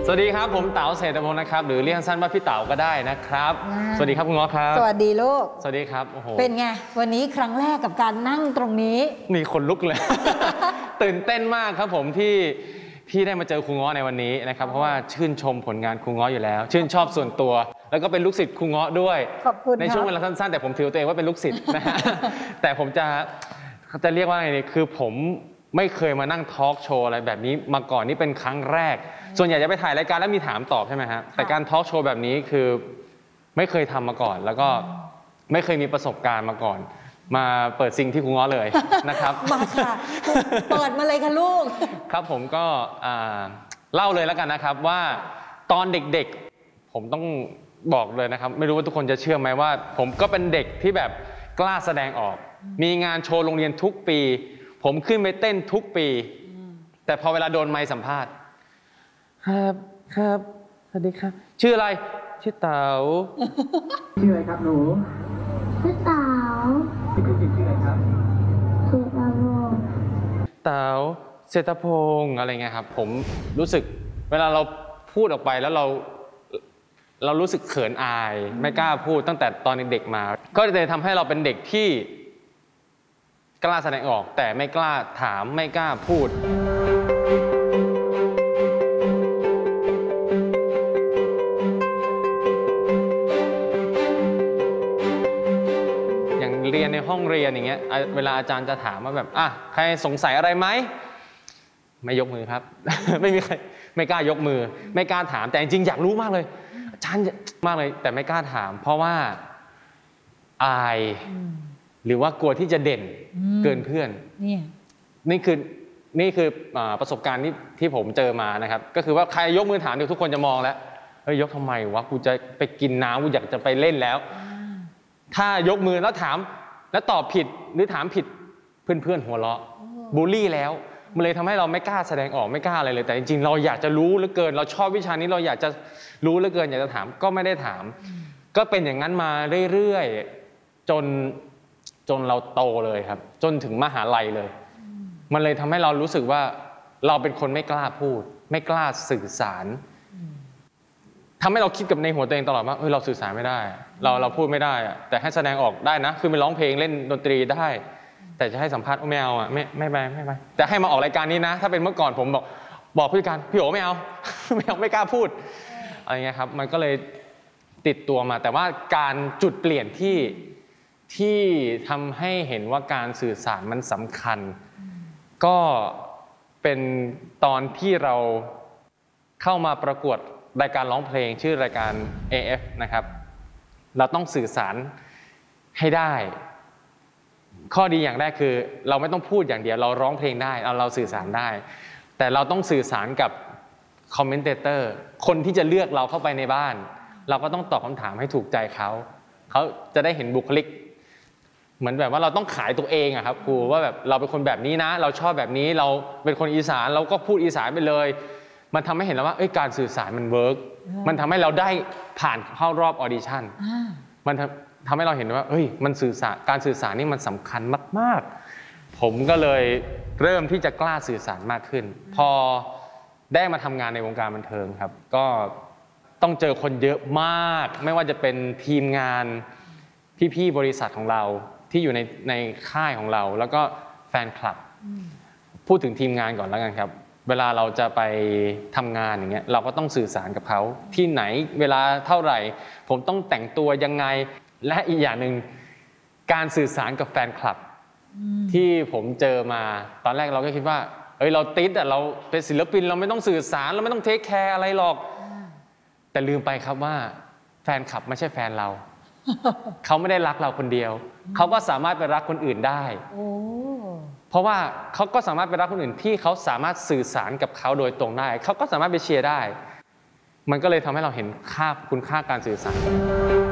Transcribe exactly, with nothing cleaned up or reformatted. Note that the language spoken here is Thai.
วัสดีครับผมเต๋าเศรษฐพงศ์นะครับหรือเรียกสั้นว่าพี่เต๋าก็ได้นะครับสวัสดีครับคุณง้อครับสวัสดีลูกสวัสดีครับโอ้โหเป็นไงวันนี้ครั้งแรกกับการนั่งตรงนี้มีคนลุกเลย ตื่นเต้นมากครับผมที่ที่ได้มาเจอครูง้อในวันนี้นะครับเพราะว่าชื่นชมผลงานครูง้ออยู่แล้วชื่นชอบส่วนตัวแล้วก็เป็นลูกศิษย์ครูง้อด้วยขอบคุณในช่วงเวลาสั้นๆแต่ผมถือตัวเองว่าเป็นลูกศิษย์นะฮะแต่ผมจะจะเรียกว่าไงนี่คือผมไม่เคยมานั่งทอล์กโชว์อะไรแบบนี้มาก่อนนี่เป็นครั้งแรกส่วนใหญ่จะไปถ่ายรายการแล้วมีถามตอบใช่ไหมฮะแต่การทอล์กโชว์แบบนี้คือไม่เคยทำมาก่อนแล้วก็ไม่เคยมีประสบการณ์มาก่อนมาเปิดซิงที่ครูง้อเลยนะครับมาค่ะเปิดมาเลยค่ะลูกครับผมก็เล่าเลยแล้วกันนะครับว่าตอนเด็กๆผมต้องบอกเลยนะครับไม่รู้ว่าทุกคนจะเชื่อไหมว่าผมก็เป็นเด็กที่แบบกล้าแสดงออกมีงานโชว์โรงเรียนทุกปีผมขึ้นไปเต้นทุกปีแต่พอเวลาโดนไมค์สัมภาษณ์ครับครับสวัสดีครับชื่ออะไรชื่อเต๋าชื่ออะไรครับหนูชื่อเต๋าชื่อจริงชื่ออะไรครับเศรษฐพงศ์เต๋าเศรษฐพงศ์อะไรเงี้ยครับผมรู้สึกเวลาเราพูดออกไปแล้วเราเรารู้สึกเขินอายไม่กล้าพูดตั้งแต่ตอนเด็กๆมาก็เลยทำให้เราเป็นเด็กที่กล้าแสดงออกแต่ไม่กล้าถามไม่กล้าพูดอย่างเรียนในห้องเรียนอย่างเงี้ยเวลาอาจารย์จะถามว่าแบบอ่ะใครสงสัยอะไรไหมไม่ยกมือครับ ไม่มีใครไม่กล้ายกมือไม่กล้าถามแต่จริงๆอยากรู้มากเลยอาจารย์มากเลยแต่ไม่กล้าถามเพราะว่าอายหรือว่ากลัวที่จะเด่นเกินเพื่อนนี่นี่คือนี่คือประสบการณ์ที่ที่ผมเจอมานะครับก็คือว่าใครยกมือถามเดี๋ยวทุกคนจะมองแล้วเฮ้ยยกทำไมวะกูจะไปกินน้ำกูอยากจะไปเล่นแล้วถ้ายกมือแล้วถามแล้วตอบผิดหรือถามผิดเพื่อนๆหัวเราะบูลลี่แล้วมันเลยทำให้เราไม่กล้าแสดงออกไม่กล้าอะไรเลยแต่จริงๆเราอยากจะรู้เหลือเกินเราชอบวิชานี้เราอยากจะรู้เหลือเกินอยากจะถามก็ไม่ได้ถามก็เป็นอย่างนั้นมาเรื่อยๆจนจนเราโตเลยครับจนถึงมหาลัยเลยมันเลยทำให้เรารู้สึกว่าเราเป็นคนไม่กล้าพูดไม่กล้าสื่อสารทำให้เราคิดกับในหัวตัวเองตลอดว่าเฮ้ยเราสื่อสารไม่ได้เราเราพูดไม่ได้อะแต่ให้แสดงออกได้นะคือไปร้องเพลงเล่นดนตรีได้แต่จะให้สัมภาษณ์ไม่เอาอ่ะไม่ไม่ไปไม่ไปแต่ให้มาออกรายการนี้นะถ้าเป็นเมื่อก่อนผมบอกบอกผู้จัดการพี่โอ๋ไม่เอาไม่เอาไม่กล้าพูดอะไรเงี้ยครับมันก็เลยติดตัวมาแต่ว่าการจุดเปลี่ยนที่ที่ทำให้เห็นว่าการสื่อสารมันสำคัญก็เป็นตอนที่เราเข้ามาประกวดรายการร้องเพลงชื่อรายการ เอ เอฟ นะครับเราต้องสื่อสารให้ได้ข้อดีอย่างแรกคือเราไม่ต้องพูดอย่างเดียวเราร้องเพลงได้เราเราสื่อสารได้แต่เราต้องสื่อสารกับคอมเมนเตเตอร์คนที่จะเลือกเราเข้าไปในบ้านเราก็ต้องตอบคำถามให้ถูกใจเขาเขาจะได้เห็นบุคลิกเหมือนแบบว่าเราต้องขายตัวเองอะครับครูว่าแบบเราเป็นคนแบบนี้นะเราชอบแบบนี้เราเป็นคนอีสานเราก็พูดอีสานไปเลยมันทำให้เห็นแล้วว่าเอ้ยการสื่อสารมันเวิร์กมันทำให้เราได้ผ่านเข้ารอบออดิชั่นมันทำให้เราเห็นว่าเอ้ยมันสื่อสารการสื่อสารนี่มันสำคัญมากๆผมก็เลยเริ่มที่จะกล้าสื่อสารมากขึ้นพอได้มาทำงานในวงการบันเทิงครับก็ต้องเจอคนเยอะมากไม่ว่าจะเป็นทีมงานพี่ๆบริษัทของเราที่อยู่ในในค่ายของเราแล้วก็แฟนคลับพูดถึงทีมงานก่อนแล้วกันครับเวลาเราจะไปทำงานอย่างเงี้ยเราก็ต้องสื่อสารกับเขาที่ไหนเวลาเท่าไหร่ผมต้องแต่งตัวยังไงและอีกอย่างหนึ่งการสื่อสารกับแฟนคลับที่ผมเจอมาตอนแรกเราก็คิดว่าเฮ้ยเราติดแต่เราเป็นศิลปินเราไม่ต้องสื่อสารเราไม่ต้องเทคแคร์อะไรหรอกแต่ลืมไปครับว่าแฟนคลับไม่ใช่แฟนเราเขาไม่ได้รักเราคนเดียวเขาก็สามารถไปรักคนอื่นได้เพราะว่าเขาก็สามารถไปรักคนอื่นที่เขาสามารถสื่อสารกับเขาโดยตรงได้เขาก็สามารถไปเชียร์ได้มันก็เลยทำให้เราเห็นค่าคุณค่าการสื่อสาร